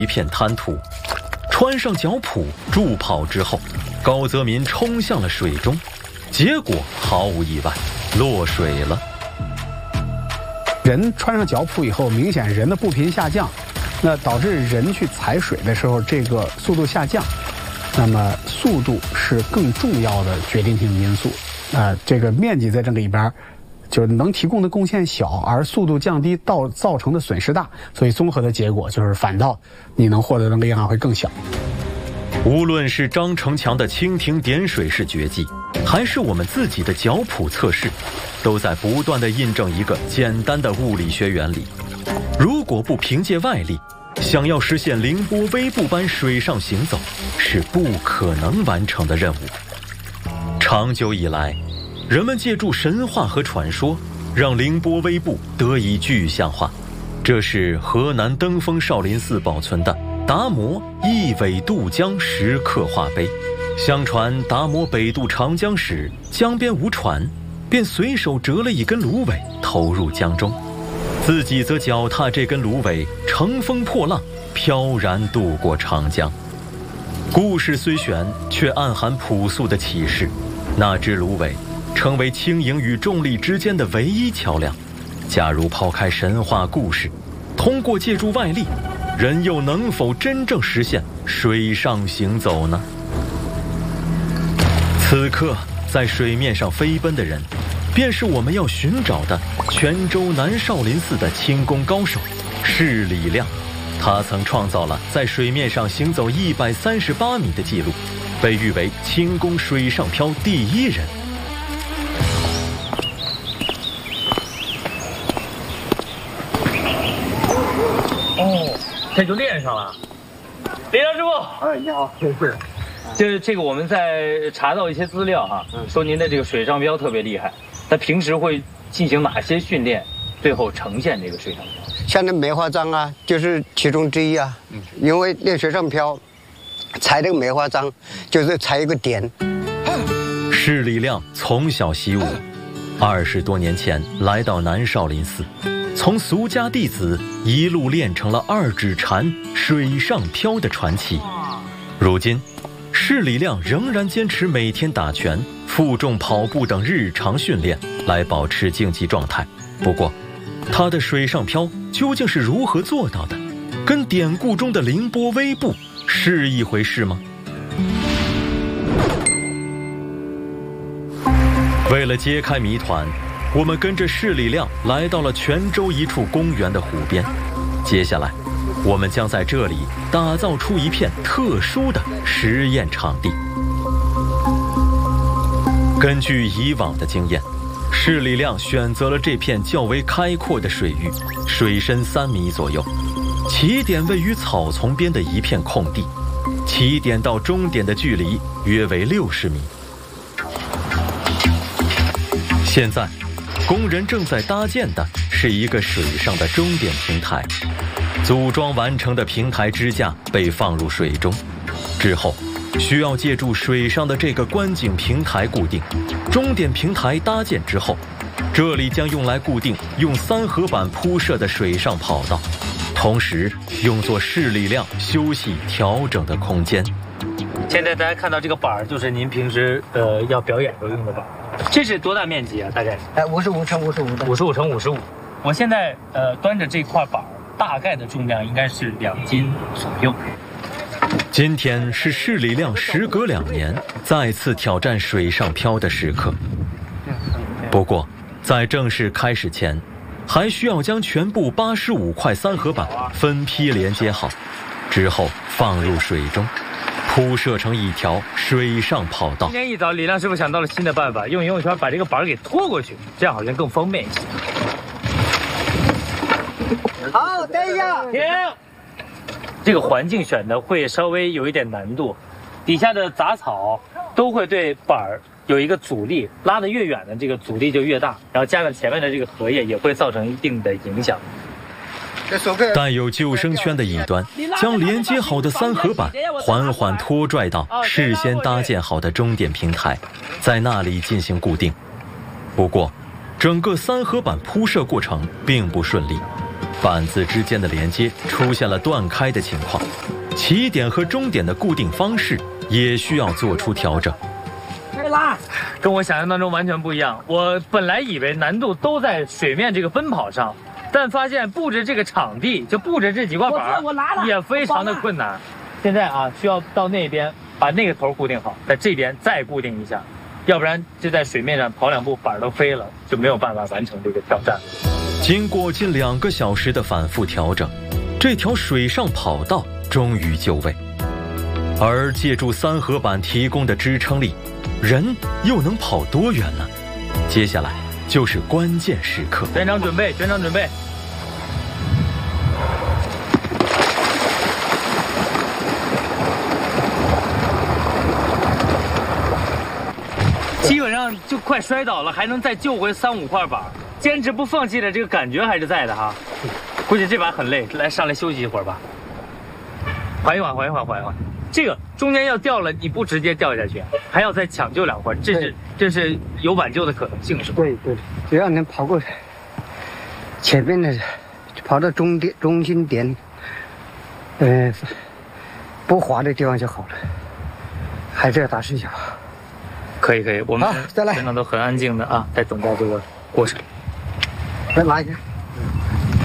一片滩涂，穿上脚蹼助跑之后，高泽民冲向了水中，结果毫无意外，落水了。 人穿上脚蹼以后，明显人的步频下降，那导致人去踩水的时候，这个速度下降。那么速度是更重要的决定性因素。这个面积在这里边，就是能提供的贡献小，而速度降低造成的损失大，所以综合的结果就是反倒你能获得的力量会更小。 无论是张成强的蜻蜓点水式绝技，还是我们自己的脚蹼测试，都在不断地印证一个简单的物理学原理：如果不凭借外力，想要实现凌波微步般水上行走，是不可能完成的任务。长久以来，人们借助神话和传说，让凌波微步得以具象化。这是河南登封少林寺保存的达摩一苇渡江石刻画碑。相传达摩北渡长江时，江边无船，便随手折了一根芦苇投入江中，自己则脚踏这根芦苇，乘风破浪，飘然渡过长江。故事虽玄，却暗含朴素的启示。那只芦苇成为轻盈与重力之间的唯一桥梁。假如抛开神话故事，通过借助外力，人又能否真正实现水上行走呢？此刻在水面上飞奔的人，便是我们要寻找的泉州南少林寺的轻功高手释礼亮。他曾创造了在水面上行走138米的纪录，被誉为轻功水上漂第一人。 哦，这就练上了。李亮师傅， 哎，你好，是。 这个我们在查到一些资料哈，说您的这个水上漂特别厉害。他平时会进行哪些训练，最后呈现这个水上漂？ 像那梅花桩啊，就是其中之一啊。因为练水上漂，踩这个梅花桩，就是踩一个点。 释礼亮从小习武，20多年前来到南少林寺，从俗家弟子一路练成了2指禅水上漂的传奇。如今，释礼亮仍然坚持每天打拳、负重跑步等日常训练来保持竞技状态。不过，他的水上漂究竟是如何做到的？跟典故中的凌波微步是一回事吗？为了揭开谜团，我们跟着释礼亮来到了泉州一处公园的湖边。接下来，我们将在这里打造出一片特殊的实验场地。根据以往的经验，释礼亮选择了这片较为开阔的水域，水深3米左右，起点位于草丛边的一片空地，起点到终点的距离约为60米。现在，工人正在搭建的是一个水上的终点平台。组装完成的平台支架被放入水中，之后需要借助水上的这个观景平台固定。终点平台搭建之后，这里将用来固定用3合板铺设的水上跑道，同时用作释礼亮休息调整的空间。 现在大家看到这个板儿，就是您平时要表演时候用的板儿。这是多大面积啊？大概 55乘55的。 55乘55。我现在端着这块板儿，大概的重量应该是2斤左右。 今天是释礼亮时隔2年再次挑战水上漂的时刻。不过，在正式开始前，还需要将全部85块3合板分批连接好，之后放入水中，铺设成一条水上跑道。 今天一早，李亮师傅想到了新的办法，用游泳圈把这个板给拖过去，这样好像更方便一些。 好，等一下， 停。这个环境选的会稍微有一点难度，底下的杂草都会对板儿有一个阻力，拉得越远的这个阻力就越大，然后加上前面的这个荷叶也会造成一定的影响。 带有救生圈的一端，将连接好的3合板缓缓拖拽到事先搭建好的终点平台，在那里进行固定。不过，整个3合板铺设过程并不顺利， 板子之间的连接出现了断开的情况，起点和终点的固定方式也需要做出调整。 开拉，跟我想象当中完全不一样。我本来以为难度都在水面这个奔跑上，但发现布置这个场地，就布置这几块板也非常的困难。现在啊，需要到那边把那个头固定好，在这边再固定一下，要不然就在水面上跑2步板都飞了，就没有办法完成这个挑战。 经过近2个小时的反复调整，这条水上跑道终于就位。而借助3合板提供的支撑力，人又能跑多远呢？接下来就是关键时刻。 全场准备，全场准备。基本上就快摔倒了，还能再救回3、5块板，坚持不放弃的这个感觉还是在的哈。估计这把很累，来上来休息一会儿吧。缓一缓，缓一缓，缓一缓。这个中间要掉了，你不直接掉下去，还要再抢救2块，这是有挽救的可能性，是吧？ 对对，只要能跑过前面的，跑到中心点，不滑的地方就好了，还是要打10下。 可以可以，我们再来， 全场都很安静的啊，在等待这个过程。 再拉一下。